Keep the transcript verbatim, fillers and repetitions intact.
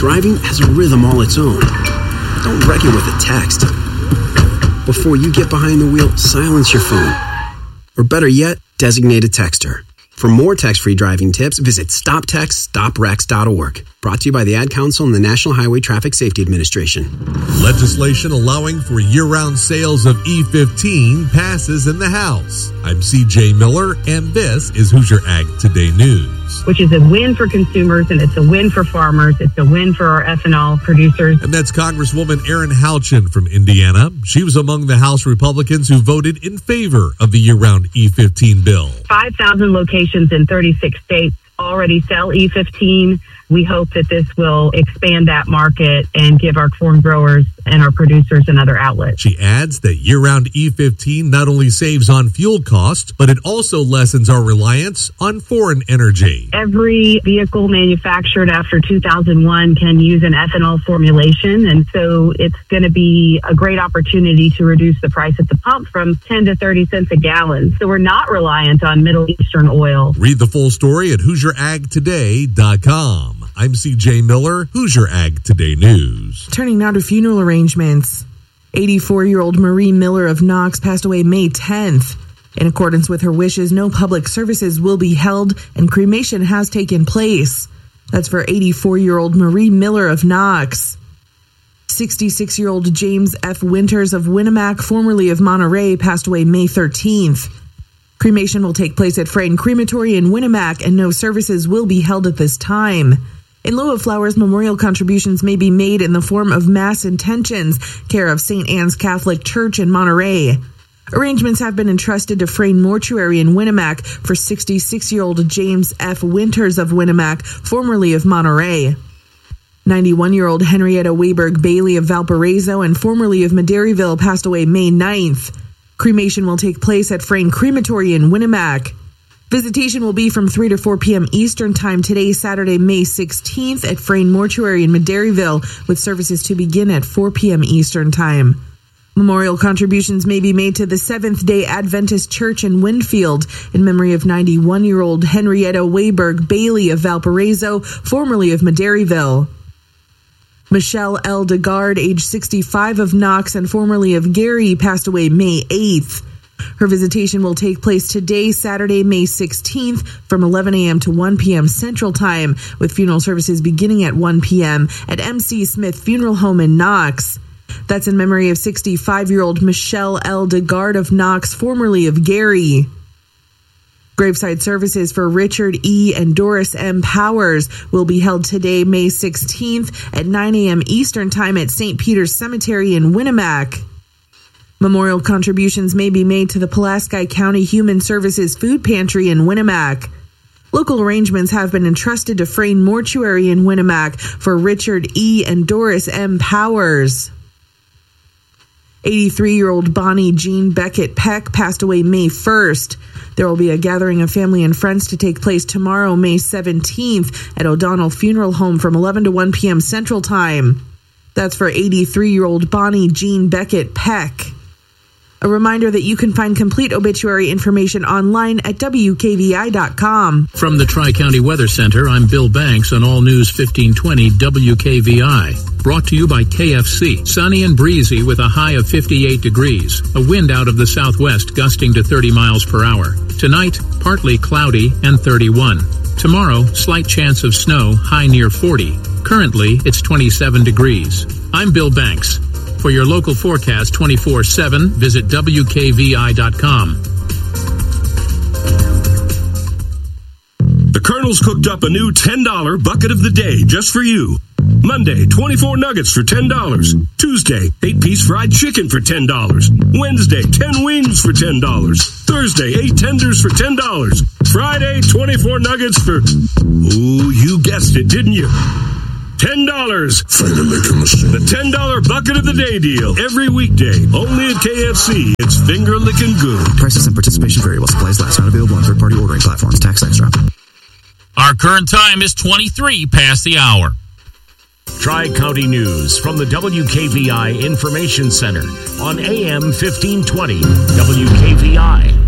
driving has a rhythm all its own. Don't wreck it with a text. Before you get behind the wheel, silence your phone. Or better yet, designate a texter. For more text-free driving tips, visit stop text stop wrecks dot org. Brought to you by the Ad Council and the National Highway Traffic Safety Administration. Legislation allowing for year-round sales of E fifteen passes in the House. I'm C J Miller, and this is Hoosier Ag Today News. Which is a win for consumers, and it's a win for farmers. It's a win for our ethanol producers. And that's Congresswoman Erin Houchin from Indiana. She was among the House Republicans who voted in favor of the year-round E fifteen bill. five thousand locations in thirty-six states already sell E fifteen. We hope that this will expand that market and give our corn growers and our producers another outlet. She adds that year-round E fifteen not only saves on fuel costs, but it also lessens our reliance on foreign energy. Every vehicle manufactured after two thousand one can use an ethanol formulation, and so it's going to be a great opportunity to reduce the price at the pump from ten to thirty cents a gallon. So we're not reliant on Middle Eastern oil. Read the full story at Hoosier Ag Today dot com. I'm C J Miller, Hoosier Ag Today News. Turning now to funeral arrangements. eighty-four-year-old Marie Miller of Knox passed away May tenth. In accordance with her wishes, no public services will be held and cremation has taken place. That's for eighty-four-year-old Marie Miller of Knox. sixty-six-year-old James F. Winters of Winnemac, formerly of Monterey, passed away May thirteenth. Cremation will take place at Frayne Crematory in Winnemac, and no services will be held at this time. In lieu of flowers, memorial contributions may be made in the form of mass intentions, care of Saint Anne's Catholic Church in Monterey. Arrangements have been entrusted to Frayne Mortuary in Winnemac for sixty-six-year-old James F. Winters of Winnemac, formerly of Monterey. ninety-one-year-old Henrietta Wayberg Bailey of Valparaiso and formerly of Madairyville passed away May ninth. Cremation will take place at Frayne Crematory in Winnemac. Visitation will be from three to four p.m. Eastern Time today, Saturday, May sixteenth, at Frayne Mortuary in Madairyville, with services to begin at four p.m. Eastern Time. Memorial contributions may be made to the Seventh-day Adventist Church in Winfield in memory of ninety-one-year-old Henrietta Wayberg Bailey of Valparaiso, formerly of Madairyville. Michelle L. DeGard, age sixty-five, of Knox and formerly of Gary, passed away May eighth. Her visitation will take place today, Saturday, May sixteenth, from eleven a.m. to one p.m. Central Time, with funeral services beginning at one p.m. at M C Smith Funeral Home in Knox. That's in memory of sixty-five-year-old Michelle L. DeGard of Knox, formerly of Gary. Graveside services for Richard E. and Doris M. Powers will be held today, May sixteenth, at nine a.m. Eastern Time at Saint Peter's Cemetery in Winnemac. Memorial contributions may be made to the Pulaski County Human Services Food Pantry in Winnemac. Local arrangements have been entrusted to Frayne Mortuary in Winnemac for Richard E. and Doris M. Powers. eighty-three-year-old Bonnie Jean Beckett Peck passed away May first. There will be a gathering of family and friends to take place tomorrow, May seventeenth, at O'Donnell Funeral Home from eleven to one p.m. Central Time. That's for eighty-three-year-old Bonnie Jean Beckett Peck. A reminder that you can find complete obituary information online at W K V I dot com. From the Tri-County Weather Center, I'm Bill Banks on All News fifteen twenty W K V I. Brought to you by K F C. Sunny and breezy with a high of fifty-eight degrees. A wind out of the southwest gusting to thirty miles per hour. Tonight, partly cloudy and thirty-one. Tomorrow, slight chance of snow, high near forty. Currently, it's twenty-seven degrees. I'm Bill Banks. For your local forecast twenty-four seven, visit W K V I dot com. The Colonel's cooked up a new ten dollar bucket of the day just for you. Monday, twenty-four nuggets for ten dollars. Tuesday, eight-piece fried chicken for ten dollars. Wednesday, ten wings for ten dollars. Thursday, eight tenders for ten dollars. Friday, twenty-four nuggets for... Ooh, you guessed it, didn't you? ten dollars. The ten dollar bucket of the day deal. Every weekday. Only at K F C. It's finger licking good. Prices and participation vary while supplies last. Not available on third-party ordering platforms. Tax extra. Our current time is twenty-three past the hour. Tri-County News from the W K V I Information Center on A M fifteen twenty W K V I.